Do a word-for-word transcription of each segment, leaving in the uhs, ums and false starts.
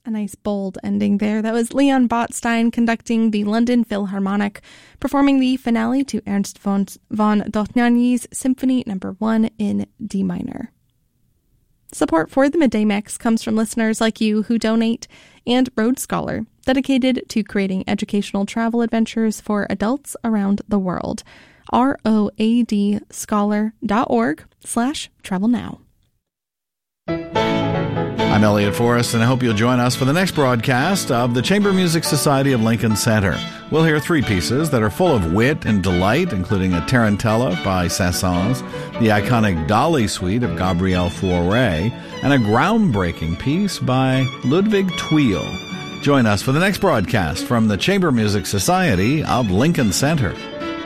A nice bold ending there. That was Leon Botstein conducting the London Philharmonic, performing the finale to Ernst von, von Dohnanyi's Symphony Number one in D minor. Support for the Midday Mix comes from listeners like you who donate, and Road Scholar, dedicated to creating educational travel adventures for adults around the world. R O A D scholar dot org slash travel now. I'm Elliot Forrest, and I hope you'll join us for the next broadcast of the Chamber Music Society of Lincoln Center. We'll hear three pieces that are full of wit and delight, including a Tarantella by Saint-Saëns, the iconic Dolly Suite of Gabriel Fauré, and a groundbreaking piece by Ludwig Thuil. Join us for the next broadcast from the Chamber Music Society of Lincoln Center.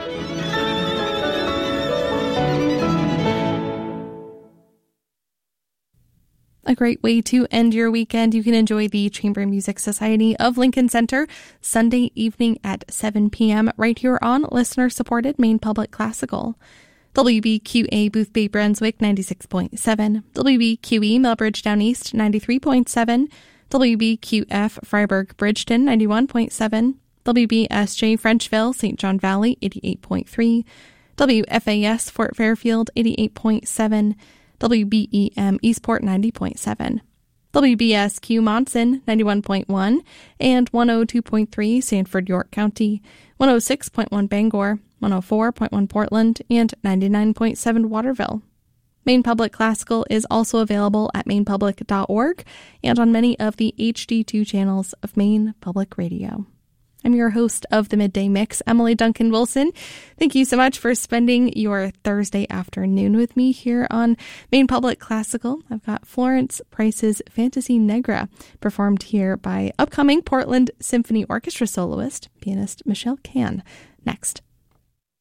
A great way to end your weekend. You can enjoy the Chamber Music Society of Lincoln Center Sunday evening at seven p.m. right here on listener-supported Maine Public Classical. W B Q A Boothbay Brunswick ninety-six point seven, W B Q E Melbridge Down East ninety-three point seven, W B Q F Freiburg Bridgeton ninety-one point seven, W B S J Frenchville Saint John Valley eighty-eight point three, W F A S Fort Fairfield eighty-eight point seven, W B E M Eastport ninety point seven, W B S Q Monson ninety-one point one, and one oh two point three Sanford, York County, one oh six point one Bangor, one oh four point one Portland, and ninety-nine point seven Waterville. Maine Public Classical is also available at maine public dot org and on many of the H D two channels of Maine Public Radio. I'm your host of the Midday Mix, Emily Duncan Wilson. Thank you so much for spending your Thursday afternoon with me here on Maine Public Classical. I've got Florence Price's Fantasy Negra, performed here by upcoming Portland Symphony Orchestra soloist, pianist Michelle Can, next.